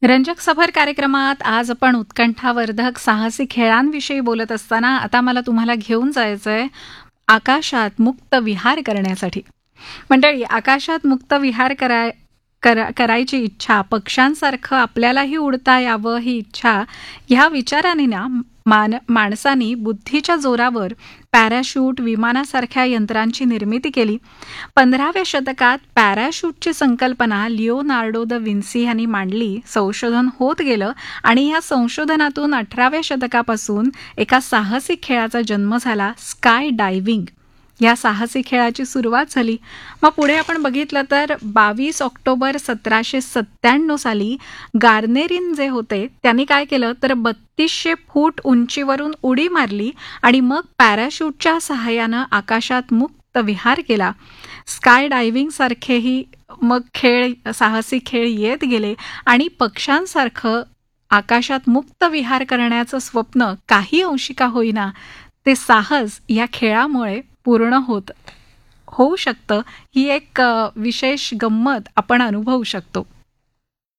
रंजक सफर कार्यक्रमात आज आपण उत्कंठावर्धक साहसी खेळांविषयी बोलत असताना आता मला तुम्हाला घेऊन जायचंय आकाशात मुक्त विहार करण्यासाठी. मंडळी, आकाशात मुक्त विहार करायची इच्छा, पक्ष्यांसारखं आपल्यालाही उडता यावं ही इच्छा, ह्या विचाराने ना माणसानी बुद्धीच्या जोरावर पॅराशूट, विमानासारख्या यंत्रांची निर्मिती केली. 15व्या शतकात पॅराशूटची संकल्पना लिओनार्डो द विन्सी यांनी मांडली. संशोधन होत गेलं आणि या संशोधनातून 18व्या शतकापासून एका साहसी खेळाचा जन्म झाला, स्काय डायव्हिंग. या साहसी खेळाची सुरुवात झाली. मग पुढे आपण बघितलं तर 22 ऑक्टोबर 1797 साली गार्नेरिन जे होते त्यांनी काय केलं तर 3200 फूट उंचीवरून उडी मारली आणि मग पॅराशूटच्या सहाय्यानं आकाशात मुक्त विहार केला. स्काय डायव्हिंग सारखेही मग साहसी खेळ येत गेले आणि पक्ष्यांसारखं आकाशात मुक्त विहार करण्याचं स्वप्न काही अंशी का होईना ते साहस या खेळामुळे पूर्ण होऊ शकतं. ही एक विशेष गंमत आपण अनुभवू शकतो.